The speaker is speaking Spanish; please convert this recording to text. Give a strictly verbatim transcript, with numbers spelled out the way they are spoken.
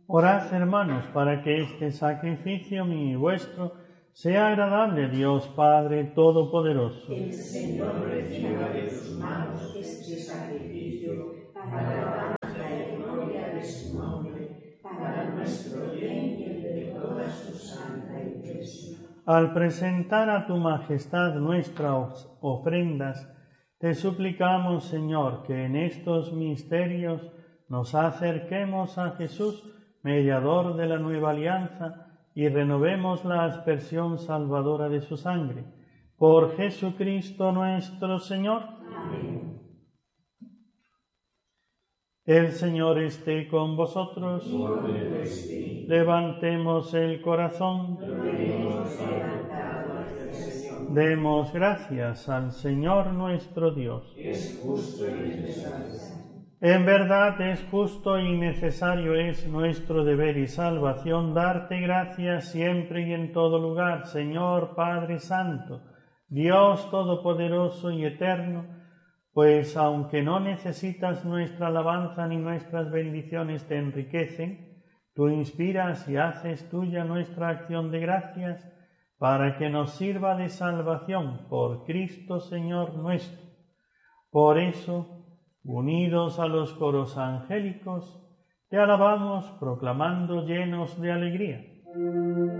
Orad, hermanos, para que este sacrificio mío y vuestro sea agradable a Dios Padre Todopoderoso. El Señor reciba de tus manos este sacrificio para la alabanza y gloria de su nombre, para nuestro bien y el de toda su santa Iglesia. Al presentar a tu majestad nuestras ofrendas, te suplicamos, Señor, que en estos misterios nos acerquemos a Jesús, mediador de la nueva alianza, y renovemos la aspersión salvadora de su sangre. Por Jesucristo nuestro Señor. Amén. El Señor esté con vosotros. Levantemos el corazón. Demos gracias al Señor nuestro Dios. Es justo y necesario. En verdad es justo y necesario, es nuestro deber y salvación darte gracias siempre y en todo lugar, Señor Padre Santo, Dios Todopoderoso y Eterno, pues aunque no necesitas nuestra alabanza ni nuestras bendiciones te enriquecen, tú inspiras y haces tuya nuestra acción de gracias para que nos sirva de salvación por Cristo Señor nuestro. Por eso, unidos a los coros angélicos, te alabamos proclamando llenos de alegría.